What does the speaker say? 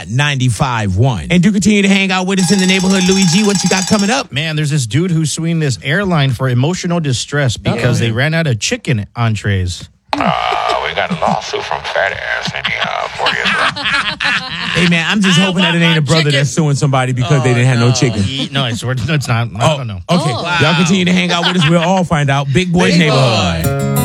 95.1. And do continue to hang out with us in the neighborhood. Louis G, what you got coming up? Man, there's this dude who's suing this airline for emotional distress because they ran out of chicken entrees. We got a lawsuit from Fat Ass in Hey, man, I'm just hoping that it ain't a brother that's suing somebody because they didn't have no chicken. No, I swear, no, it's not. I don't know. Okay, y'all continue to hang out with us. We'll all find out. Big Boy's Neighborhood.